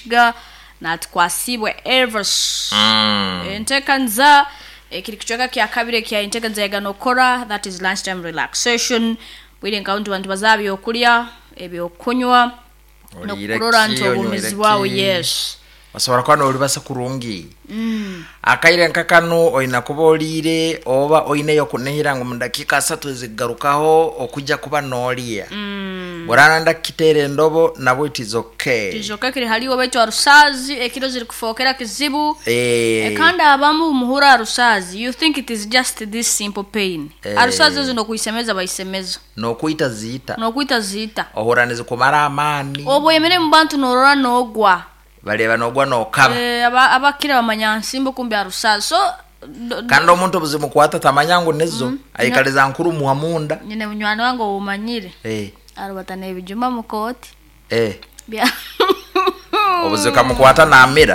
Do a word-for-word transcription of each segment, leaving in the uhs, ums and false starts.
Kichiga natkwasibwe Elvis mm. entekanza ekiri kichweka kya kabire kya entekanza yaganokora that is lunchtime relaxation bwire nkauntu bantu bazabi okulya ebyo kunywa nokurora nto obumizi bwawe yes basobora kwano oli basa kurungi mm. akaire nkakano oina kubolire oba oine yo kunehira ngo mundakika asatu zigarukaho okujja kuba nolia mm. borana ndakitere ndobo nabo it is okay it is okay kiri haliwo beto arusazi ekiro ziri kufokera kizibu eh ekanda abamu muhura arusazi you think it is just this simple pain eh. arusazi zino kuisemeza baisemeza no kuita zita no kuita zita ohoranize kumara amani obo yemere mbantu norora nogwa bale banogwa nokaba eh aba abakira bamanyansimbo kumbe arusazi so kando omuntu buzimu kwata tamanyangu nezo mm. ayikaliza nkuru muhamunda nyine munywano wango umanyire eh arubatana ebijuma mukoti eh bya obuzuka mukwata na amira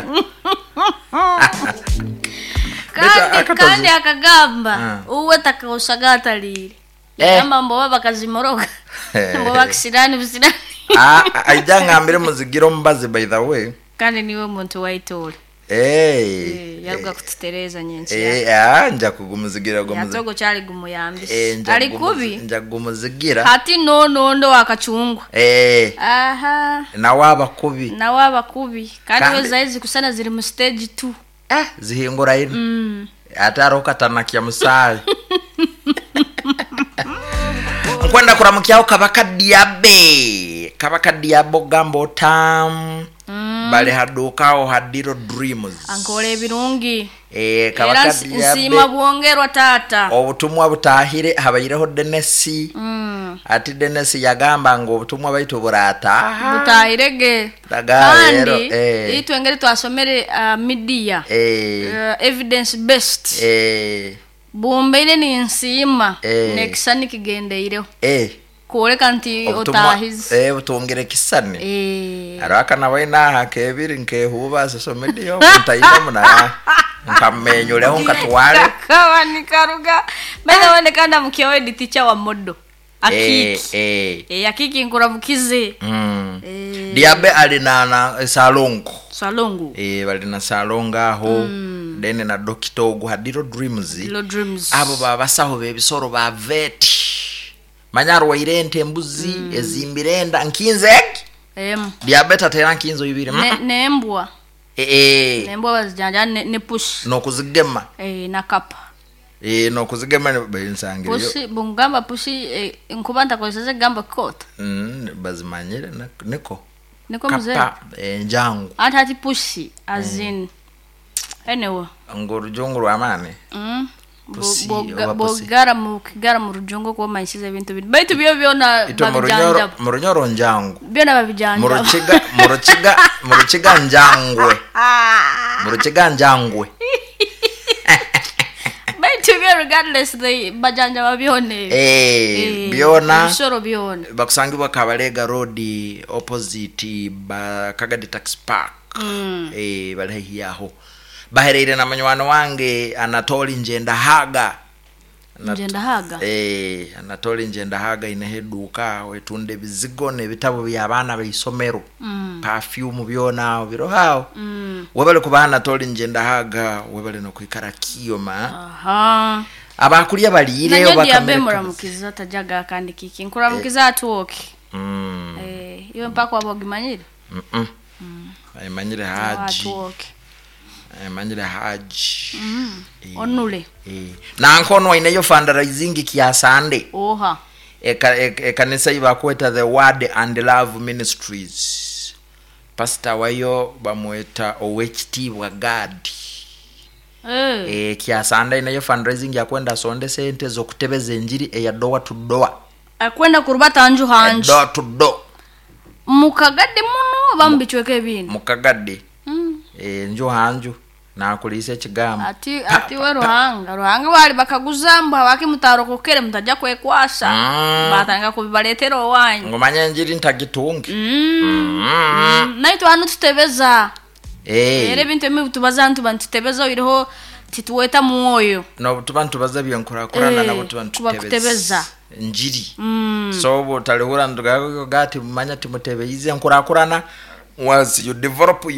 kandi kandi akagamba uwe takawusagata liri yamba mbo bakazimoroga mbo bakisirani bisirani ah ajanga ambire muzigiro mbaze by the way kandi niwe muntu waitole eh yaruga kututereza nyenshi eh ah nja kugumuzigira gumuzigira yatogo cyari gumuyambise ari kubi nja kugumuzigira hati no no ndo akachungwa eh aha na waba kubi na waba kubi kandi wezaizi kusana ziri mu stage two eh zihingura ino mm ataroka tanakia musali nkwenda kuramukiao kabaka diabe kabaka diabo gambo tam mm. bale hadukao hadiro dreams ankole birungi eh kabaka diabe nsima buongerwa tata obutumwa butahire habayireho Denesi mm. ati Denesi yagamba ngo obutumwa baito burata butahirege kandi eh itwengere twasomere uh, media eh uh, evidence based eh bombeire ni nsima eh. nekisani kigendeireho eh koleka nti otahiz eh butongere kisani eh araka nabaina hakebiri nkehuba sosomedio mutayina muna nkamenyule ho nkatwale kawani karuga bana wone kanda mkiawe diticha wa modo akiki eh eh akiki nkurabukize mm eh diabe alina na salongo salongo eh balina salonga ho mm. dene na dokito ogu hadiro dreams Dilo dreams abo babasaho bebisoro ba veti manyaro wairente mbuzi mm. ezimbirenda nkinze em diabe tatera nkinzo ibire ne nembwa eh eh nembwa bazijanja ne, ne push no kuzigema eh na kapa eh no kuzigema bayinsangira yo pushi bungamba pushi eh, nkubanta ko seze gamba kota mm bazimanyire niko niko mzee kapa eh, njangu ata ati pushi azin mm. anyway ngorujungu rwamane mm bogara mu kigara mu rujongo ko manyize ibintu bindi baitu byo byona babijanja mu runyoro njangu byona babijanja mu rukiga mu rukiga mu rukiga njangwe mu rukiga njangwe baitu byo regardless the bajanja babyone eh byona bisoro byona bakusangibwa kabalega road opposite ba Kagadi Tax Park mm. eh balehi yaho bahereire na manywano wange Anatoli Njendahaga Anat- Njendahaga eh Anatoli Njendahaga ineheduka wetunde bizigo ne bitabo by'abana bayisomero mm. perfume byona biro hao mm. webale kuba Anatoli Njendahaga webale no kwikara kiyoma aha abakuliya balire obakamera muramukiza tajaga kandi kiki nkuramukiza eh. atuoke mm. eh iyo mpako abogimanyire mm -mm. mm. ayimanyire haji atuoke manyire haji mm. e, onule eh na nkono ineyo fundraising kiasande oha eka ekanisa ibakweta the Word and Love Ministries pastor wayo bamweta Owechti wa God eh eh kiasande ineyo fundraising yakwenda sonde sente zokutebeza enjiri eya doa to doa akwenda kurubata anju hanju doa to do mukagade muno bambichweke bini mukagade mm. eh njo hanju na kulise kigamba ati ati we ruhanga ruhanga bali bakaguzamba baki mutarokokere mutajja kwekwasha mm. batanga kubibaletero wanyu ngomanya njiri ntagitunge mm. mm. naito hanu tutebeza eh ere bintu emi tubazantu bantutebeza iriho tituweta muoyo no tubantu bazabye nkora korana nabo tubantu tubakutebeza njiri mm. so bo talihura nduga gati manya timutebe yize nkora korana was you develop